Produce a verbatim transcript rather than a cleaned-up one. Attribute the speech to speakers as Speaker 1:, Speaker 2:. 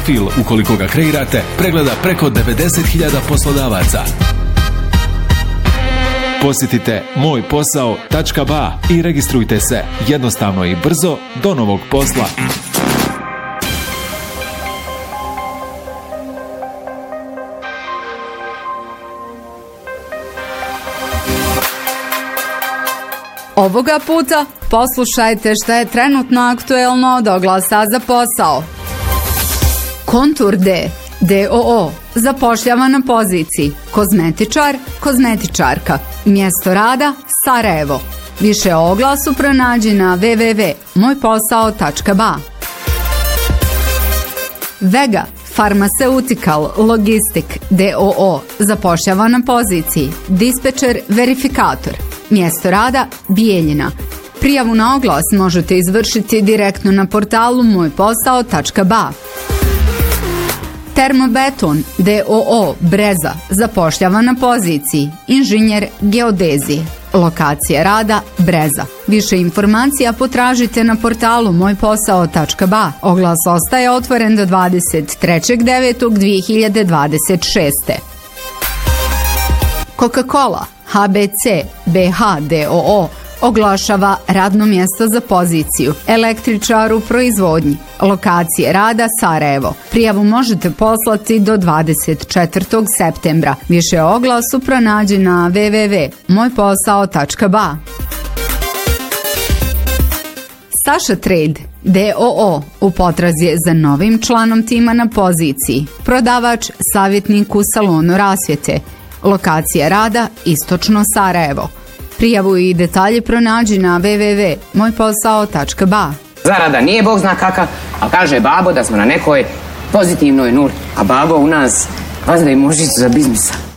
Speaker 1: profil, ukoliko ga kreirate, pregleda preko devedeset hiljada poslodavaca. Posjetite moj posao tačka ba i registrujte se jednostavno i brzo do novog posla.
Speaker 2: Ovoga puta poslušajte šta je trenutno aktuelno od oglasa za posao. Kontur D, D O O, zapošljava na poziciji kozmetičar, kozmetičarka, mjesto rada Sarajevo. Više o oglasu pronađi na w w w tačka moj posao tačka ba. Vega Pharmaceutical Logistic D O O, zapošljava na poziciji dispečer verifikator, mjesto rada Bijeljina. Prijavu na oglas možete izvršiti direktno na portalu moj posao tačka ba. Termobeton D O O Breza, zapošljava na poziciji inženjer geodezije, lokacija rada Breza. Više informacija potražite na portalu moj posao tačka ba. Oglas ostaje otvoren do dvadeset trećeg devetog dvije hiljade dvadeset šeste. Coca-Cola H B C B H D O O oglašava radno mjesto za poziciju električar u proizvodnji, lokacije rada Sarajevo. Prijavu možete poslati do dvadeset četvrtog septembra. Više o oglasu pronađi na w w w tačka moj posao tačka ba. Saša Trade D O O u potrazi je za novim članom tima na poziciji prodavač, savjetnik u salonu rasvjete, lokacija rada Istočno Sarajevo. Prijavu i detalje pronađi na w w w tačka moj posao tačka ba.
Speaker 3: Zarada nije bog zna kakav, a kaže babo da smo na nekoj pozitivnoj nuli, a babo u nas vazda i mužicu za biznisa.